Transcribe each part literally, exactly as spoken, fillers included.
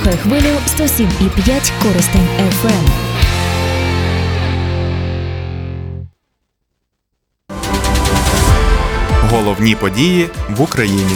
Слухай хвилю сто сім і п'ять Коростень еф ем. Головні події в Україні.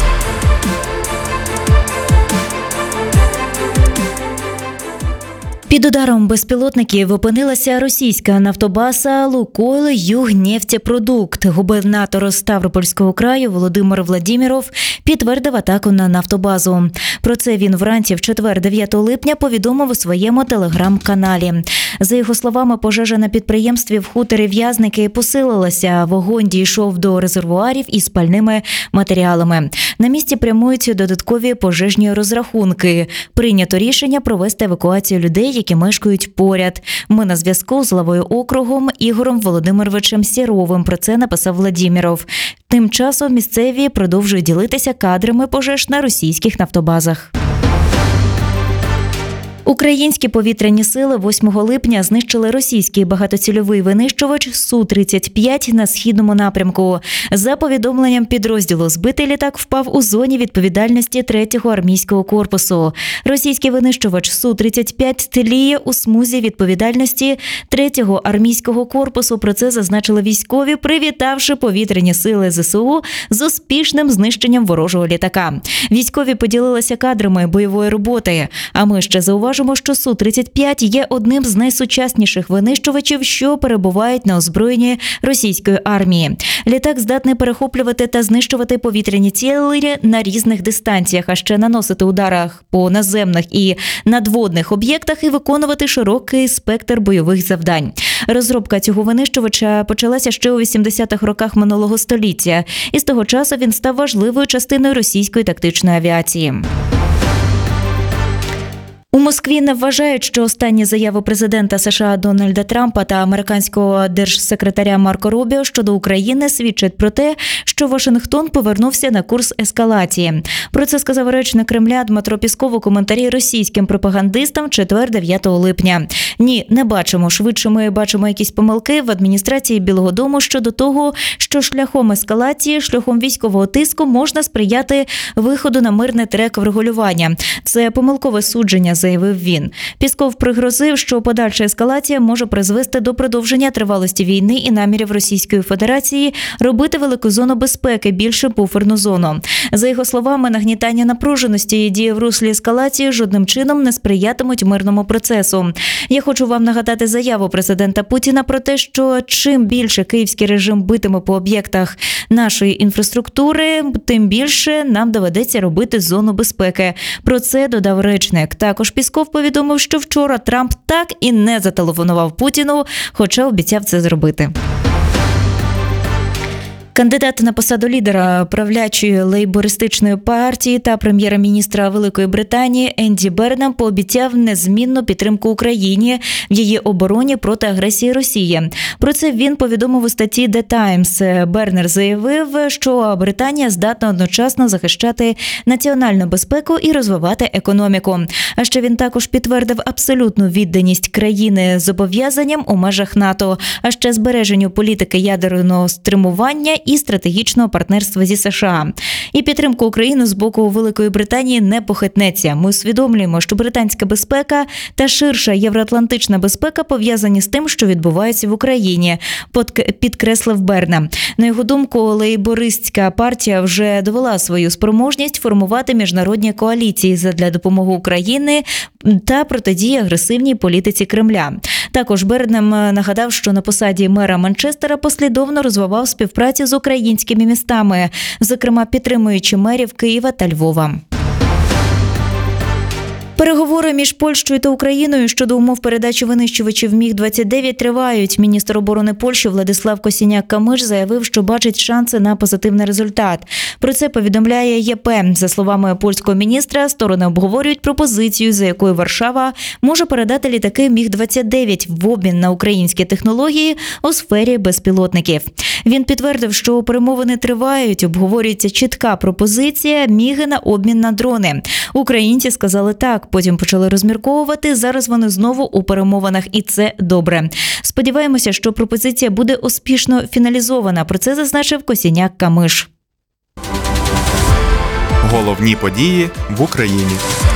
Під ударом безпілотників опинилася російська нафтобаза «Лукойл Югнефтепродукт». Губернатор Ставропольського краю Володимир Владіміров підтвердив атаку на нафтобазу. Про це він вранці в четвер, дев'ятого липня, повідомив у своєму телеграм-каналі. За його словами, пожежа на підприємстві в хуторі В'язники посилилася. Вогонь дійшов до резервуарів із пальними матеріалами. На місці прямують додаткові пожежні розрахунки. Прийнято рішення провести евакуацію людей, які мешкають поряд. Ми на зв'язку з главою округом Ігорем Володимировичем Сєровим. Про це написав Владіміров. Тим часом місцеві продовжують ділитися кадрами пожеж на російських нафтобазах. Українські повітряні сили восьмого липня знищили російський багатоцільовий винищувач Су тридцять п'ять на східному напрямку. За повідомленням підрозділу, збитий літак впав у зоні відповідальності третього армійського корпусу. Російський винищувач Су тридцять п'ять тліє у смузі відповідальності третього армійського корпусу. Про це зазначили військові, привітавши повітряні сили зе се у з успішним знищенням ворожого літака. Військові поділилися кадрами бойової роботи. А ми ще зауважимо, що Су тридцять п'ять є одним з найсучасніших винищувачів, що перебувають на озброєнні російської армії. Літак здатний перехоплювати та знищувати повітряні цілі на різних дистанціях, а ще наносити ударах по наземних і надводних об'єктах і виконувати широкий спектр бойових завдань. Розробка цього винищувача почалася ще у вісімдесятих роках минулого століття, і з того часу він став важливою частиною російської тактичної авіації. У Москві не вважають, що останні заяви президента США Дональда Трампа та американського держсекретаря Марко Рубіо щодо України свідчать про те, що Вашингтон повернувся на курс ескалації. Про це сказав речник Кремля Дмитро Пісков у коментарі російським пропагандистам в четвер, дев'ятого липня. Ні, не бачимо. Швидше ми бачимо якісь помилки в адміністрації Білого дому щодо того, що шляхом ескалації, шляхом військового тиску можна сприяти виходу на мирний трек врегулювання. Це помилкове судження, заявив він. Пісков пригрозив, що подальша ескалація може призвести до продовження тривалості війни і намірів Російської Федерації робити велику зону безпеки, більше буферну зону. За його словами, нагнітання напруженості і дії в руслі ескалації жодним чином не сприятимуть мирному процесу. Я хочу вам нагадати заяву президента Путіна про те, що чим більше київський режим битиме по об'єктах нашої інфраструктури, тим більше нам доведеться робити зону безпеки. Про це додав речник. Також Пісков повідомив, що вчора Трамп так і не зателефонував Путіну, хоча обіцяв це зробити. Кандидат на посаду лідера правлячої лейбористичної партії та прем'єра-міністра Великої Британії Енді Бернам пообіцяв незмінну підтримку Україні в її обороні проти агресії Росії. Про це він повідомив у статті The Times. Бернер заявив, що Британія здатна одночасно захищати національну безпеку і розвивати економіку. А ще він також підтвердив абсолютну відданість країни зобов'язанням у межах НАТО, а ще збереженню політики ядерного стримування і стратегічного партнерства зі США. І підтримка України з боку Великої Британії не похитнеться. Ми усвідомлюємо, що британська безпека та ширша євроатлантична безпека пов'язані з тим, що відбувається в Україні, підкреслив Бернам. На його думку, лейбористська партія вже довела свою спроможність формувати міжнародні коаліції задля допомоги Україні та протидії агресивній політиці Кремля. Також Бернам нагадав, що на посаді мера Манчестера послідовно розвивав співпрацю з українськими містами, зокрема підтримуючи мерів Києва та Львова. Переговори між Польщею та Україною щодо умов передачі винищувачів Міг двадцять дев'ять тривають. Міністр оборони Польщі Владислав Косіняк-Камиш заявив, що бачить шанси на позитивний результат. Про це повідомляє Є Пе. За словами польського міністра, сторони обговорюють пропозицію, за якою Варшава може передати літаки Міг двадцять дев'ять в обмін на українські технології у сфері безпілотників. Він підтвердив, що перемовини тривають, обговорюється чітка пропозиція Міги на обмін на дрони. Українці сказали так, потім почали розмірковувати, зараз вони знову у перемовинах, і це добре. Сподіваємося, що пропозиція буде успішно фіналізована, про це зазначив Косіняк-Камиш. Головні події в Україні.